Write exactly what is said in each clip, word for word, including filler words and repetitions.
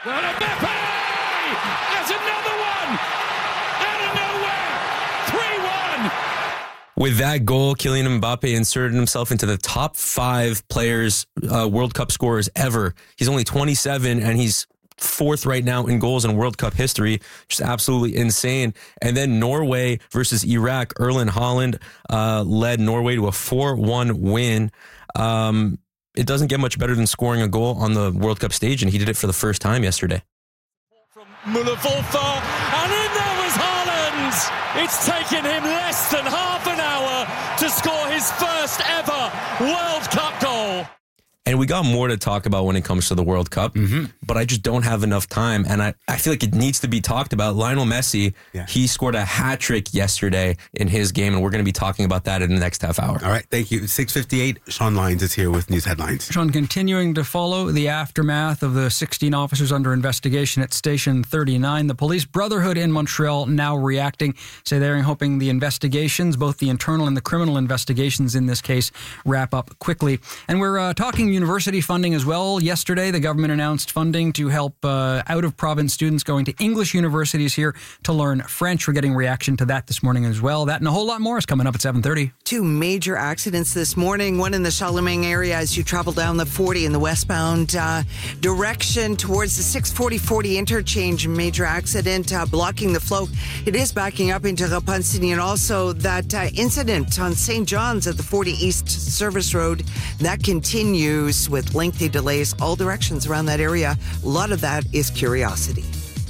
Well, Mbappe has another one out of nowhere. three one. With that goal, Kylian Mbappe inserted himself into the top five players, uh, World Cup scorers ever. He's only twenty-seven and he's fourth right now in goals in World Cup history. Just absolutely insane. And then Norway versus Iraq. Erling Haaland uh, led Norway to a four one win. Um, it doesn't get much better than scoring a goal on the World Cup stage, and he did it for the first time yesterday. From Müller-Wolfer, and in there was Haaland. It's taken him less than half an hour to score his first ever World Cup goal. And we got more to talk about when it comes to the World Cup, mm-hmm. but I just don't have enough time. And I, I feel like it needs to be talked about. Lionel Messi, yeah. he scored a hat trick yesterday in his game, and we're going to be talking about that in the next half hour. All right, thank you. six fifty-eight, Sean Lyons is here with news headlines. Sean, continuing to follow the aftermath of the sixteen officers under investigation at Station thirty-nine, the Police Brotherhood in Montreal now reacting, say they're hoping the investigations, both the internal and the criminal investigations in this case, wrap up quickly. And we're uh, talking university funding as well. Yesterday, the government announced funding to help uh, out-of-province students going to English universities here to learn French. We're getting reaction to that this morning as well. That and a whole lot more is coming up at seven thirty. Two major accidents this morning. One in the Charlemagne area as you travel down the forty in the westbound uh, direction towards the six forty forty interchange. Major accident uh, blocking the flow. It is backing up into Repentigny, and also that uh, incident on Saint John's at the forty East Service Road. That continues with lengthy delays all directions around that area. A lot of that is curiosity.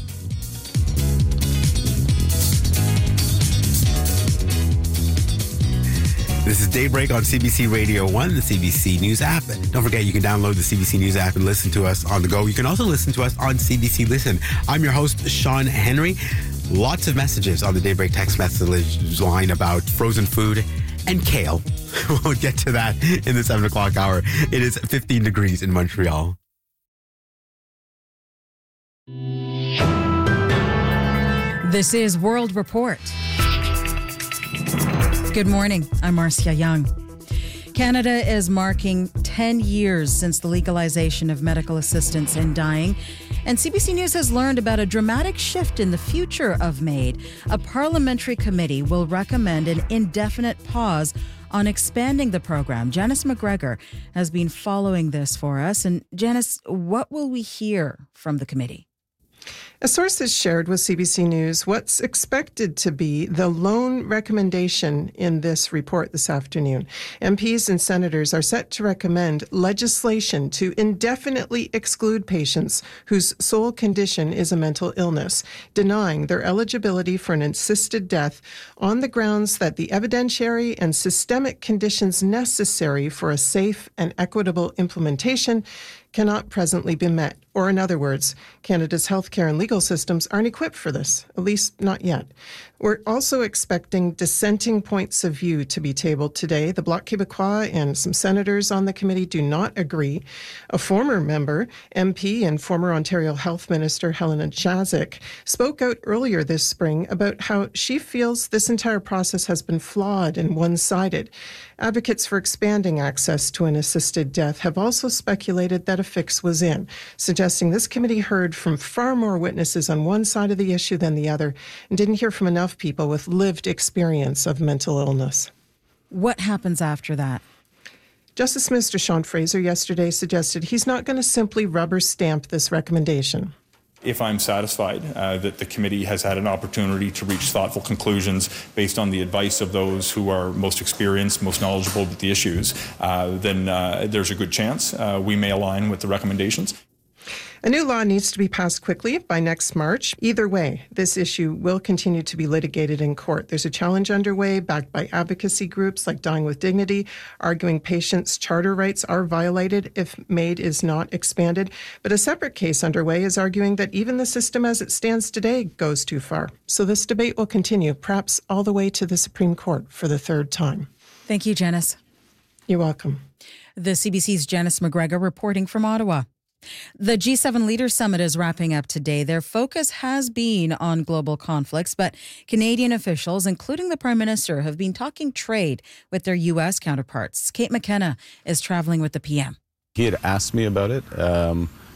This is Daybreak on C B C Radio one, the C B C News app. Don't forget, you can download the C B C News app and listen to us on the go. You can also listen to us on C B C Listen. I'm your host, Sean Henry. Lots of messages on the Daybreak text message line about frozen food and kale. We'll get to that in the seven o'clock hour. It is fifteen degrees in Montreal. This is World Report. Good morning. I'm Marcia Young. Canada is marking ten years since the legalization of medical assistance in dying. And C B C News has learned about a dramatic shift in the future of MAID. A parliamentary committee will recommend an indefinite pause on expanding the program. Janice McGregor has been following this for us. And Janice, what will we hear from the committee? A source has shared with C B C News what's expected to be the lone recommendation in this report this afternoon. M Ps and senators are set to recommend legislation to indefinitely exclude patients whose sole condition is a mental illness, denying their eligibility for an assisted death on the grounds that the evidentiary and systemic conditions necessary for a safe and equitable implementation cannot presently be met. Or in other words, Canada's healthcare and legal systems aren't equipped for this, at least not yet. We're also expecting dissenting points of view to be tabled today. The Bloc Québécois and some senators on the committee do not agree. A former member, M P and former Ontario Health Minister Helena Jazik, spoke out earlier this spring about how she feels this entire process has been flawed and one-sided. Advocates for expanding access to an assisted death have also speculated that a fix was in, suggesting this committee heard from far more witnesses on one side of the issue than the other and didn't hear from enough people with lived experience of mental illness. What happens after that? Justice Minister Sean Fraser yesterday suggested he's not going to simply rubber stamp this recommendation. If I'm satisfied uh, that the committee has had an opportunity to reach thoughtful conclusions based on the advice of those who are most experienced, most knowledgeable with the issues, uh, then uh, there's a good chance uh, we may align with the recommendations. A new law needs to be passed quickly by next March. Either way, this issue will continue to be litigated in court. There's a challenge underway backed by advocacy groups like Dying with Dignity, arguing patients' charter rights are violated if MAID is not expanded. But a separate case underway is arguing that even the system as it stands today goes too far. So this debate will continue, perhaps all the way to the Supreme Court for the third time. Thank you, Janice. You're welcome. The C B C's Janice McGregor reporting from Ottawa. The G seven Leaders Summit is wrapping up today. Their focus has been on global conflicts, but Canadian officials, including the Prime Minister, have been talking trade with their U S counterparts. Kate McKenna is traveling with the P M. He had asked me about it. Um,